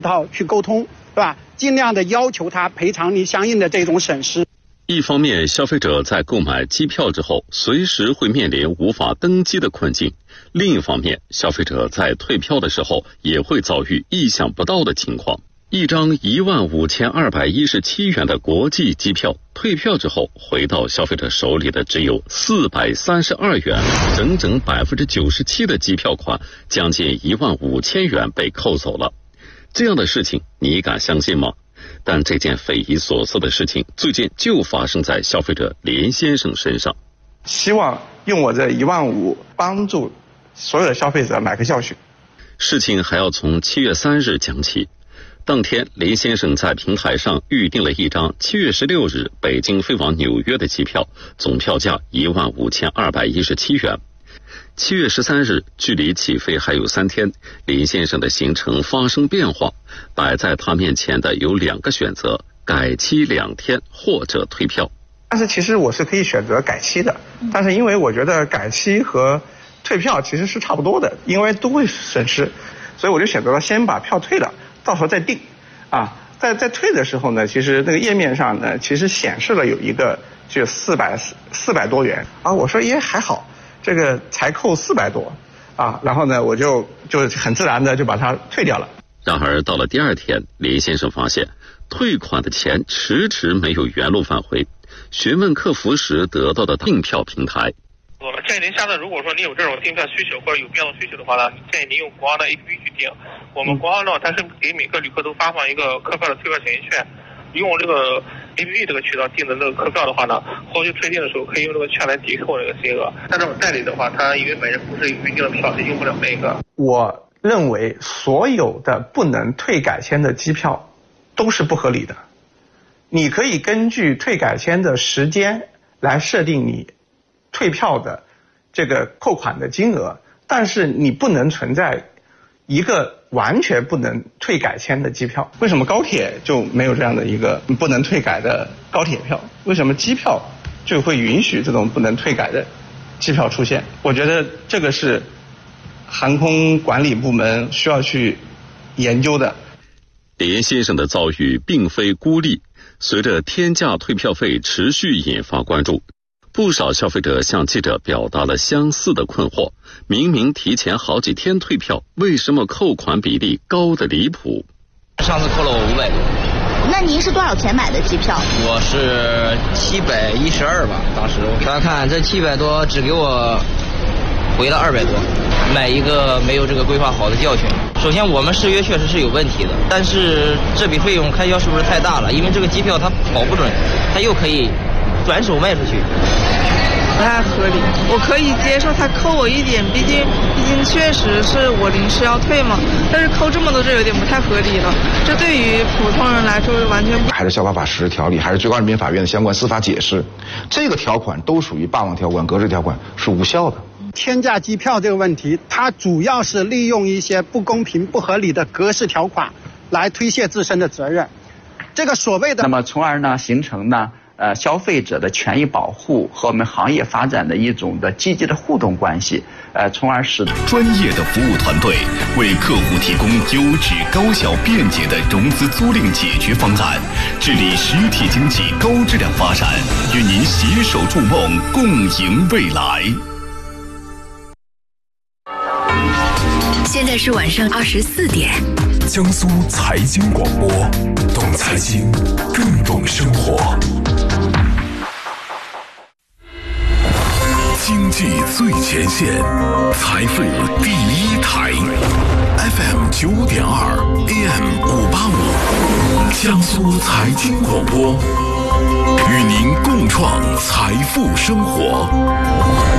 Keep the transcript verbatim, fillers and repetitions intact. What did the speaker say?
套去沟通，对吧？尽量的要求他赔偿你相应的这种损失。 一方面，消费者在购买机票之后，随时会面临无法登机的困境；另一方面，消费者在退票的时候也会遭遇意想不到的情况。一张一万五千二百一十七元的国际机票，退票之后回到消费者手里的只有四百三十二元，整整百分之九十七的机票款，将近一万五千元被扣走了。这样的事情，你敢相信吗？但这件匪夷所思的事情，最近就发生在消费者连先生身上。 希望用我这一万五帮助所有的消费者买个教训。 事情还要从七月三日讲起。当天，林先生在平台上预订了一张七月十六日北京飞往纽约的机票，总票价一万五千二百一十七元。七月十三日，距离起飞还有三天，林先生的行程发生变化，摆在他面前的有两个选择：改期两天或者退票。 但是其实我是可以选择改期的，但是因为我觉得改期和退票其实是差不多的，因为都会损失，所以我就选择了先把票退了，到时候再定。啊，在在退的时候呢，其实那个页面上呢，其实显示了有一个就四百四百多元啊，我说也还好，这个才扣四百多啊，然后呢，我就就很自然的就把它退掉了。 然而到了第二天，林先生发现退款的钱迟迟没有原路返回，询问客服时得到的订票平台。 我们建议您下次如果说您有这种订票需求或者有变动需求的话呢，建议您用国航的 A P P 去订。我们国航呢，它是给每个旅客都发放一个客票的退票权益券，用这个 A P P 这个渠道订的那个客票的话呢，后续退订的时候可以用这个券来抵扣这个金额。但这种代理的话，他因为本人不是有预定的票，他用不了那个。 我认为所有的不能退改签的机票都是不合理的。你可以根据退改签的时间来设定你退票的这个扣款的金额，但是你不能存在一个完全不能退改签的机票。为什么高铁就没有这样的一个不能退改的高铁票？为什么机票就会允许这种不能退改的机票出现？我觉得这个是航空管理部门需要去研究的。 林先生的遭遇并非孤立，随着天价退票费持续引发关注，不少消费者向记者表达了相似的困惑：明明提前好几天退票，为什么扣款比例高得离谱？ 上次扣了我五百多。 那您是多少钱买的机票？ 我是七百一十二吧，当时我大家看这七百多只给我回了二百多，买一个没有这个规划好的教训。首先我们失约确实是有问题的，但是这笔费用开销是不是太大了？因为这个机票它保不准，它又可以转手卖出去， 不太合理。我可以接受他扣我一点，毕竟毕竟确实是我临时要退嘛，但是扣这么多，这有点不太合理了。这对于普通人来说完全不。 还是消法法实施条例，还是最高人民法院的相关司法解释，这个条款都属于霸王条款、格式条款，是无效的。 天价机票这个问题，它主要是利用一些不公平、不合理的格式条款来推卸自身的责任。这个所谓的， 那么从而呢，形成呢。呃，消费者的权益保护和我们行业发展的一种的积极的互动关系，呃，从而使专业的服务团队为客户提供优质、高效、便捷的融资租赁解决方案，致力实体经济高质量发展，与您携手筑梦，共赢未来。 现在是晚上二十四点， 江苏财经广播，懂财经，更懂生活。经济最前线，财富第一台 ，F M 九点二 ，A M 五八五，江苏财经广播，与您共创财富生活。